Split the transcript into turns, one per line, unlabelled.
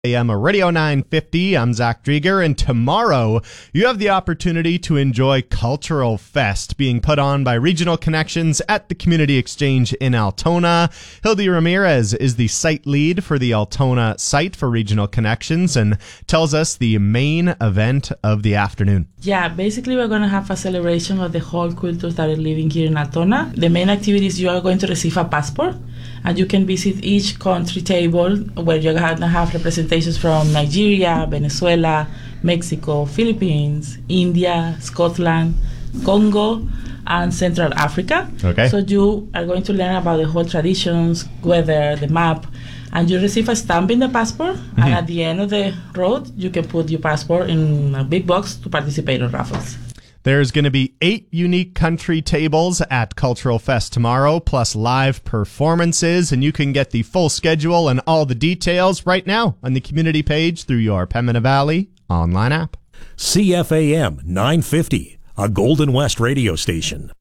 AM Radio 950. I'm Zach Drieger, and tomorrow you have the opportunity to enjoy Cultural Fest being put on by Regional Connections at the Community Exchange in Altona. Hildy Ramirez is the site lead for the Altona site for Regional Connections and tells us the main event of the afternoon.
Yeah, basically we're going to have a celebration of the whole cultures that are living here in Altona. The main activities, you are going to receive a passport, and you can visit each country table where you're going to have representations from Nigeria, Venezuela, Mexico, Philippines, India, Scotland, Congo, and Central Africa.
Okay.
So you are going to learn about the whole traditions, weather, the map, and you receive a stamp in the passport, and at the end of the road, you can put your passport in a big box to participate in raffles.
There's going to be 8 unique country tables at Cultural Fest tomorrow, plus live performances, and you can get the full schedule and all the details right now on the community page through your Pembina Valley online app.
CFAM 950, a Golden West radio station.